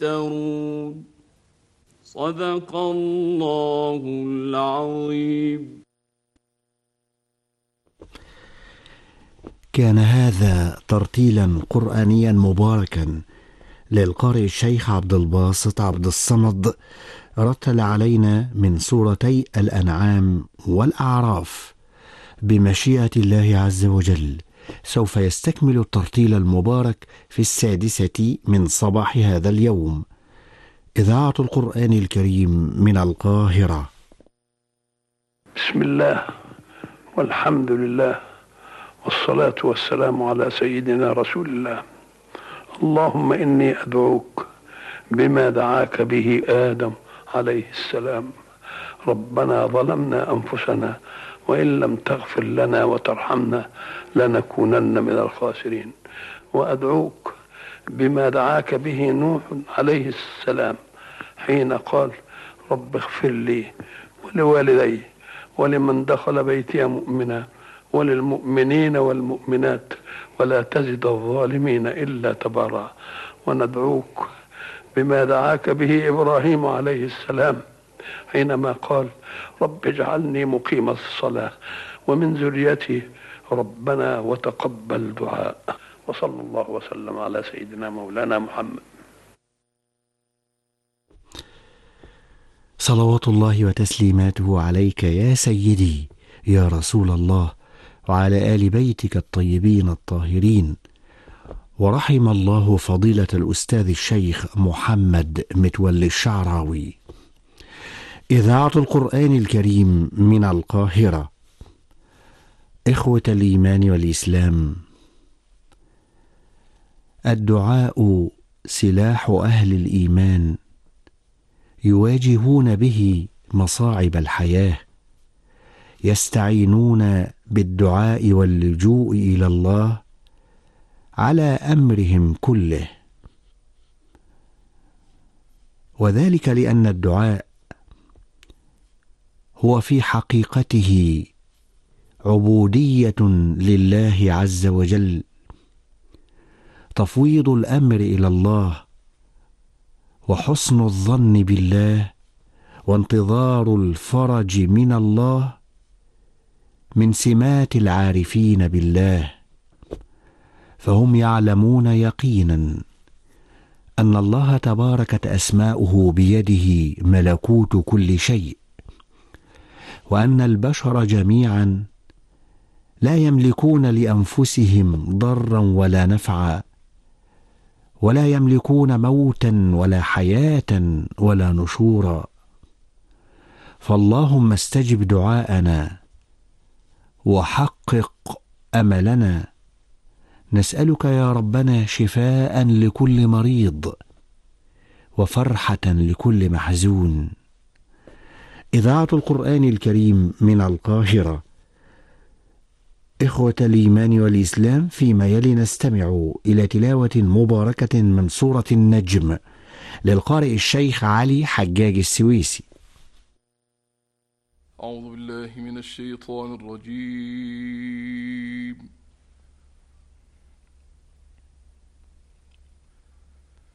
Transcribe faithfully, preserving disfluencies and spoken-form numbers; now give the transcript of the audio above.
يفترون. صدق الله العظيم. كان هذا ترتيلا قرآنيا مباركا للقارئ الشيخ عبد الباسط عبد الصمد، رتل علينا من سورتي الأنعام والأعراف. بمشيئة الله عز وجل سوف يستكمل الترتيل المبارك في السادسة من صباح هذا اليوم. إذاعة القرآن الكريم من القاهرة. بسم الله والحمد لله والصلاة والسلام على سيدنا رسول الله. اللهم إني أدعوك بما دعاك به آدم عليه السلام. ربنا ظلمنا أنفسنا وإن لم تغفر لنا وترحمنا لنكونن من الخاسرين. وأدعوك بما دعاك به نوح عليه السلام حين قال رب اغفر لي ولوالدي ولمن دخل بيتي مؤمنا وللمؤمنين والمؤمنات ولا تزد الظالمين إلا تبارا. وندعوك بما دعاك به إبراهيم عليه السلام حينما قال رب اجعلني مقيم الصلاة ومن ذريتي ربنا وتقبل دعاء. وصلى الله وسلم على سيدنا مولانا محمد. صلوات الله وتسليماته عليك يا سيدي يا رسول الله، وعلى آل بيتك الطيبين الطاهرين. ورحم الله فضيلة الأستاذ الشيخ محمد متولي الشعراوي. إذاعة القرآن الكريم من القاهرة. إخوة الإيمان والإسلام، الدعاء سلاح أهل الإيمان، يواجهون به مصاعب الحياة، يستعينون بالدعاء واللجوء إلى الله على أمرهم كله، وذلك لأن الدعاء هو في حقيقته عبودية لله عز وجل، تفويض الأمر إلى الله وحسن الظن بالله وانتظار الفرج من الله من سمات العارفين بالله. فهم يعلمون يقينا أن الله تباركت أسماؤه بيده ملكوت كل شيء، وأن البشر جميعا لا يملكون لأنفسهم ضرا ولا نفعا، ولا يملكون موتا ولا حياة ولا نشورا. فاللهم استجب دعاءنا وحقق أملنا. نسألك يا ربنا شفاء لكل مريض وفرحة لكل محزون. إذاعة القرآن الكريم من القاهرة. إخوة الإيمان والإسلام، فيما يلي نستمع إلى تلاوة مباركة من سورة النجم للقارئ الشيخ علي حجاج السويسي. أعوذ بالله من الشيطان الرجيم.